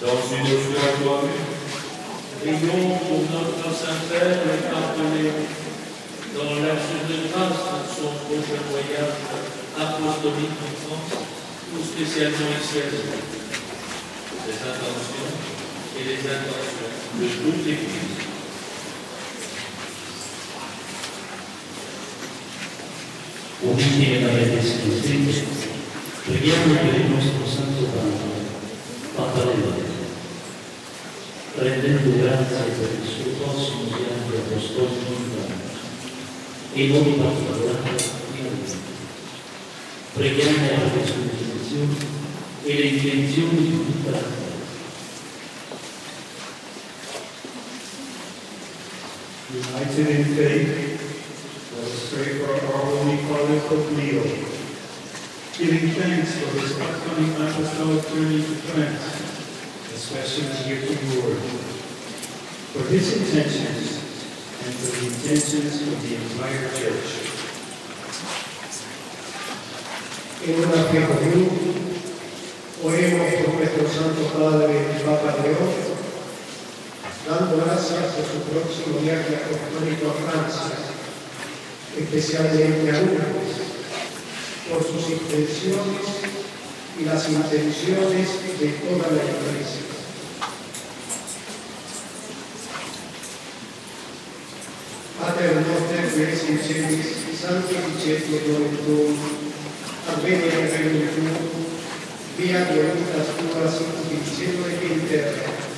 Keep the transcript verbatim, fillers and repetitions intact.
dans une foi commune, prions pour notre Saint-Père le pape Léon, dans l'action de grâce de son prochain voyage apostolique en France, ou spécialement ici à Lyon. Les intentions et les intentions de toute l'Église. Uniti nella medesima Spirito, preghiamo per il nostro Santo Padre, Papa Leone, rendendo grazie per il suo prossimo viaggio apostolico in Francia, e in modo particolare in Roma. Preghiamo per le sue intenzioni e le intenzioni di tutta la terra. United in faith, let us pray for our Holy Father Pope Leo, giving thanks for his upcoming apostolic journey to France, especially here to Lourdes, for his intentions and for the intentions of the entire Church. En una fe común, oremos por nuestro Santo Padre, el Papa León, dando gracias por su próximo viaje apostólico a Francia, especialmente a Lourdes, por sus intenciones y las intenciones de toda la Iglesia. Pater noster, ques in celis, sanctificetur nomen tuum, adveniat regnum tuum, fiat voluntas tua sicut in cielo et in terra.